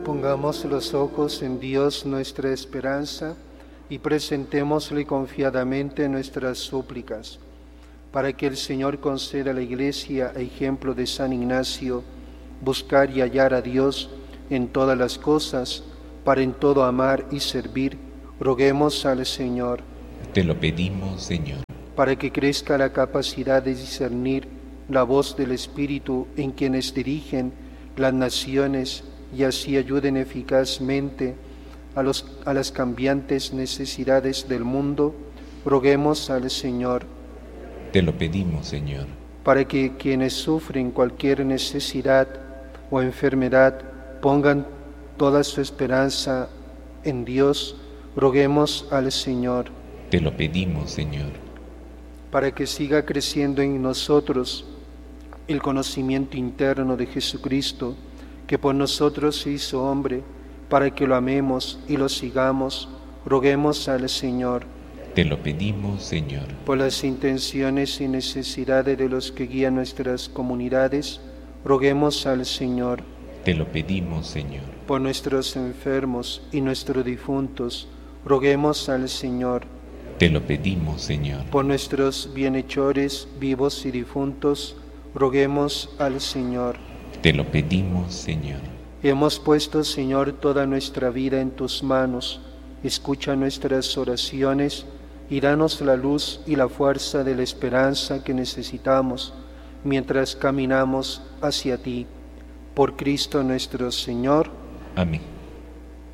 Pongamos los ojos en Dios nuestra esperanza y presentémosle confiadamente nuestras súplicas, para que el Señor conceda a la Iglesia, a ejemplo de San Ignacio, buscar y hallar a Dios en todas las cosas, para en todo amar y servir. Roguemos al Señor. Te lo pedimos, Señor. Para que crezca la capacidad de discernir la voz del Espíritu en quienes dirigen las naciones y así ayuden eficazmente a las cambiantes necesidades del mundo, roguemos al Señor. Te lo pedimos, Señor. Para que quienes sufren cualquier necesidad o enfermedad pongan toda su esperanza en Dios, roguemos al Señor. Te lo pedimos, Señor. Para que siga creciendo en nosotros el conocimiento interno de Jesucristo, que por nosotros se hizo hombre, para que lo amemos y lo sigamos, roguemos al Señor. Te lo pedimos, Señor. Por las intenciones y necesidades de los que guían nuestras comunidades, roguemos al Señor. Te lo pedimos, Señor. Por nuestros enfermos y nuestros difuntos, roguemos al Señor. Te lo pedimos, Señor. Por nuestros bienhechores vivos y difuntos, roguemos al Señor. Te lo pedimos, Señor. Hemos puesto, Señor, toda nuestra vida en tus manos. Escucha nuestras oraciones y danos la luz y la fuerza de la esperanza que necesitamos mientras caminamos hacia ti. Por Cristo nuestro Señor. Amén.